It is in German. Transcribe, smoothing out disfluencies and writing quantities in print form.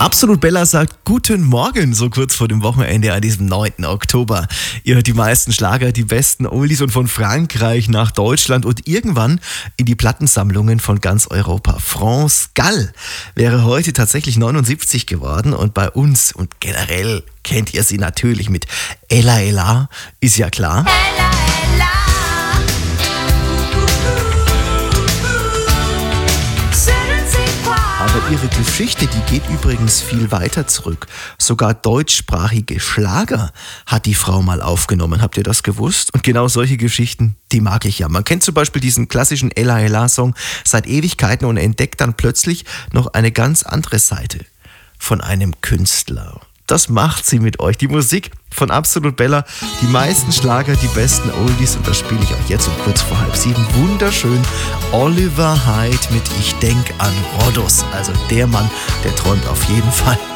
Absolut Bella sagt Guten Morgen, so kurz vor dem Wochenende an diesem 9. Oktober. Ihr hört die meisten Schlager, die besten Oldies und von Frankreich nach Deutschland und irgendwann in die Plattensammlungen von ganz Europa. France Gall wäre heute tatsächlich 79 geworden und bei uns und generell kennt ihr sie natürlich mit Ella Ella, ist ja klar. Ella, Ella. Aber ihre Geschichte, die geht übrigens viel weiter zurück. Sogar deutschsprachige Schlager hat die Frau mal aufgenommen. Habt ihr das gewusst? Und genau solche Geschichten, die mag ich ja. Man kennt zum Beispiel diesen klassischen Ella Ella Song seit Ewigkeiten und entdeckt dann plötzlich noch eine ganz andere Seite von einem Künstler. Das macht sie mit euch. Die Musik von Absolut Bella, die meisten Schlager, die besten Oldies und das spiele ich euch jetzt um kurz vor 6:30. Wunderschön. Oliver Hyde mit Ich denk an Rhodos. Also der Mann, der träumt auf jeden Fall